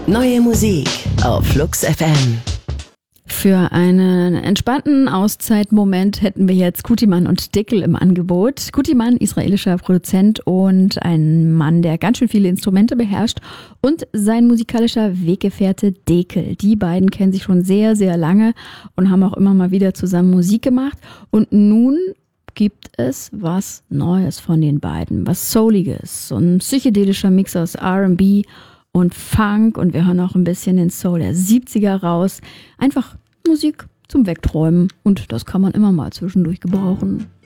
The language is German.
Neue Musik auf Flux FM. Für einen entspannten Auszeitmoment hätten wir jetzt Kutiman und Dickel im Angebot. Kutiman, israelischer Produzent und ein Mann, der ganz schön viele Instrumente beherrscht, und sein musikalischer Weggefährte Dekel. Die beiden kennen sich schon sehr, sehr lange und haben auch immer mal wieder zusammen Musik gemacht. Und nun gibt es was Neues von den beiden, was Souliges, so ein psychedelischer Mix aus R&B und Funk, und wir hören auch ein bisschen den Soul der 70er raus. Einfach Musik zum Wegträumen, und das kann man immer mal zwischendurch gebrauchen.